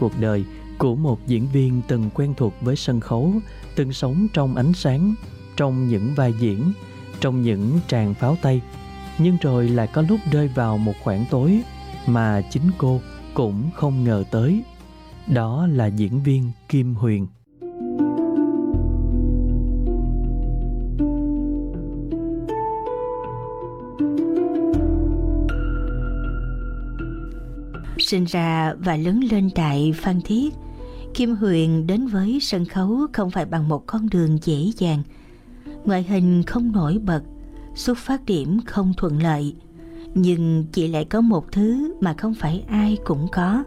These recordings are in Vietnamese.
cuộc đời của một diễn viên từng quen thuộc với sân khấu, từng sống trong ánh sáng, trong những vai diễn, trong những tràng pháo tay, nhưng rồi lại có lúc rơi vào một khoảng tối mà chính cô cũng không ngờ tới. Đó là diễn viên Kim Huyền. Sinh ra và lớn lên tại Phan Thiết, Kim Huyền đến với sân khấu không phải bằng một con đường dễ dàng. Ngoại hình không nổi bật, xuất phát điểm không thuận lợi, nhưng chị lại có một thứ mà không phải ai cũng có.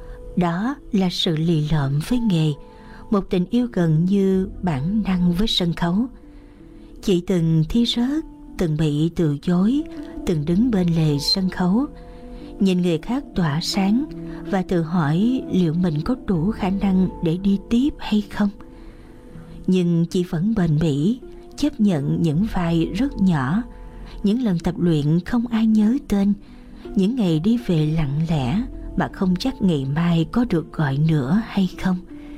Đó là sự lì lợm với nghề, một tình yêu gần như bản năng với sân khấu. Chị từng thi rớt, từng bị từ chối, từng đứng bên lề sân khấu, nhìn người khác tỏa sáng và tự hỏi liệu mình có đủ khả năng để đi tiếp hay không. Nhưng chị vẫn bền bỉ, chấp nhận những vai rất nhỏ, những lần tập luyện không ai nhớ tên, những ngày đi về lặng lẽ mà không chắc ngày mai có được gọi nữa hay không.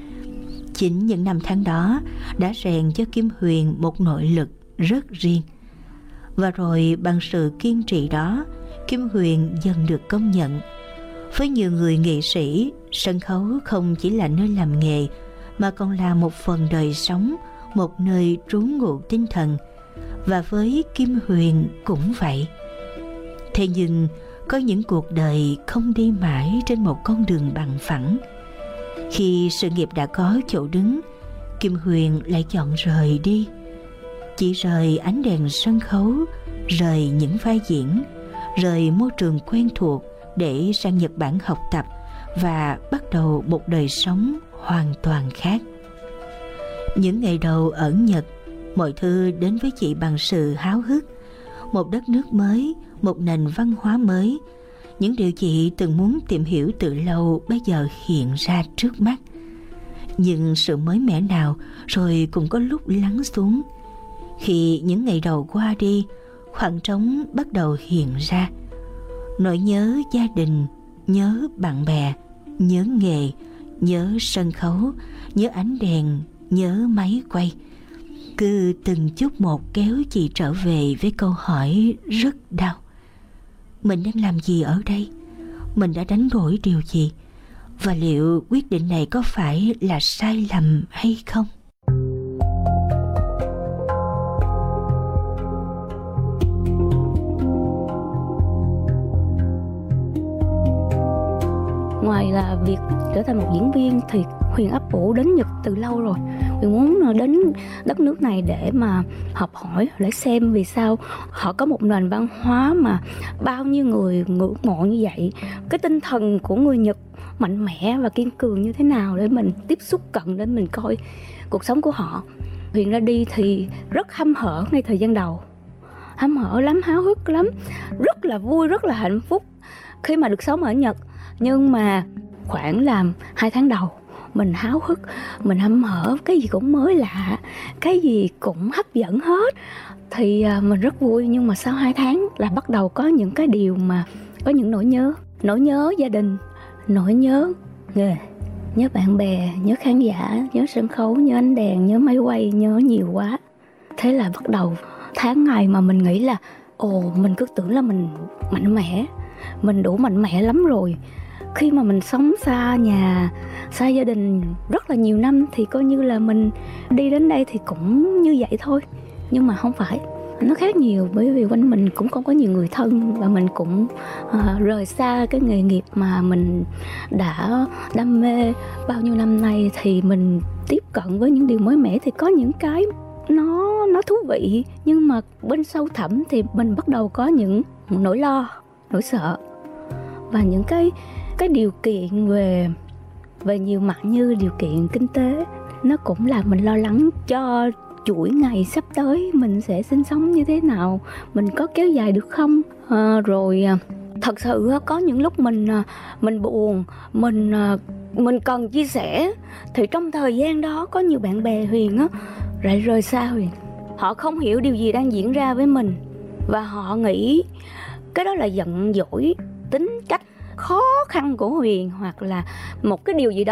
Chính những năm tháng đó đã rèn cho Kim Huyền một nội lực rất riêng. Và rồi bằng sự kiên trì đó, Kim Huyền dần được công nhận. Với nhiều người nghệ sĩ, sân khấu không chỉ là nơi làm nghề mà còn là một phần đời sống, một nơi trú ngụ tinh thần. Và với Kim Huyền cũng vậy. Thế nhưng có những cuộc đời không đi mãi trên một con đường bằng phẳng. Khi sự nghiệp đã có chỗ đứng, Kim Huyền lại chọn rời đi. Chỉ rời ánh đèn sân khấu, rời những vai diễn, rời môi trường quen thuộc để sang Nhật Bản học tập và bắt đầu một đời sống hoàn toàn khác. Những ngày đầu ở Nhật, mọi thứ đến với chị bằng sự háo hức. Một đất nước mới, một nền văn hóa mới. Những điều chị từng muốn tìm hiểu từ lâu bây giờ hiện ra trước mắt. Nhưng sự mới mẻ nào rồi cũng có lúc lắng xuống. Khi những ngày đầu qua đi, khoảng trống bắt đầu hiện ra. Nỗi nhớ gia đình, nhớ bạn bè, nhớ nghề, nhớ sân khấu, nhớ ánh đèn, nhớ máy quay. Cứ từng chút một kéo chị trở về với câu hỏi rất đau. Mình đang làm gì ở đây? Mình đã đánh đổi điều gì? Và liệu quyết định này có phải là sai lầm hay không? Ngoài là việc trở thành một diễn viên thì Huyền ấp ủ đến Nhật từ lâu rồi. Huyền muốn đến đất nước này để mà học hỏi, để xem vì sao họ có một nền văn hóa mà bao nhiêu người ngưỡng mộ như vậy. Cái tinh thần của người Nhật mạnh mẽ và kiên cường như thế nào để mình tiếp xúc cận, để mình coi cuộc sống của họ. Huyền ra đi thì rất hăm hở ngay thời gian đầu. Hăm hở lắm, háo hức lắm, rất là vui, rất là hạnh phúc khi mà được sống ở Nhật. Nhưng mà khoảng làm 2 tháng đầu, mình háo hức, mình hăm hở, cái gì cũng mới lạ, cái gì cũng hấp dẫn hết. Thì mình rất vui, nhưng mà sau 2 tháng là bắt đầu có những cái điều mà có những nỗi nhớ gia đình, nỗi nhớ nghề, nhớ bạn bè, nhớ khán giả, nhớ sân khấu, nhớ ánh đèn, nhớ máy quay, nhớ nhiều quá. Thế là bắt đầu tháng ngày mà mình nghĩ là mình cứ tưởng là mình mạnh mẽ, mình đủ mạnh mẽ lắm rồi. Khi mà mình sống xa nhà, xa gia đình rất là nhiều năm thì coi như là mình đi đến đây thì cũng như vậy thôi. Nhưng mà không phải, nó khác nhiều, bởi vì quanh mình cũng không có nhiều người thân. Và mình cũng rời xa cái nghề nghiệp mà mình đã đam mê bao nhiêu năm nay. Thì mình tiếp cận với những điều mới mẻ thì có những cái nó thú vị. Nhưng mà bên sâu thẳm thì mình bắt đầu có những nỗi lo, nỗi sợ. Và những cái điều kiện về nhiều mặt như điều kiện kinh tế, nó cũng làm mình lo lắng cho chuỗi ngày sắp tới mình sẽ sinh sống như thế nào, mình có kéo dài được không. Rồi thật sự có những lúc mình buồn, mình cần chia sẻ. Thì trong thời gian đó có nhiều bạn bè Huyền lại rời xa Huyền. Họ không hiểu điều gì đang diễn ra với mình, và họ nghĩ cái đó là giận dỗi tính cách khó khăn của Huyền, hoặc là một cái điều gì đó